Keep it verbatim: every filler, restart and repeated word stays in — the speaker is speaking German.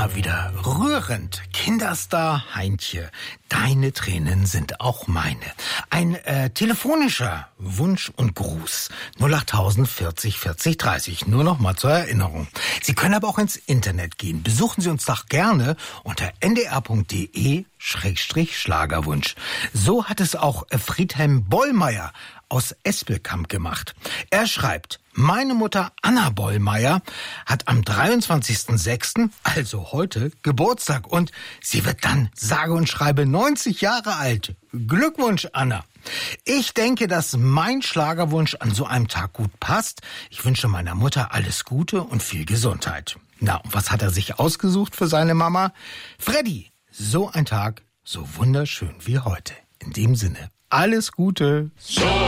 mal wieder rührend. Kinderstar Heintje, deine Tränen sind auch meine. Ein äh, telefonischer Wunsch und Gruß. null acht vierzig vierzig dreißig. Nur noch mal zur Erinnerung. Sie können aber auch ins Internet gehen. Besuchen Sie uns doch gerne unter n d r punkt d e schrägstrich Schlagerwunsch. So hat es auch Friedhelm Bollmeier aus Espelkamp gemacht. Er schreibt: Meine Mutter Anna Bollmeier hat am dreiundzwanzigsten sechsten, also heute, Geburtstag und sie wird dann sage und schreibe neunzig Jahre alt. Glückwunsch, Anna. Ich denke, dass mein Schlagerwunsch an so einem Tag gut passt. Ich wünsche meiner Mutter alles Gute und viel Gesundheit. Na, und was hat er sich ausgesucht für seine Mama? Freddy, so ein Tag, so wunderschön wie heute. In dem Sinne, alles Gute. So.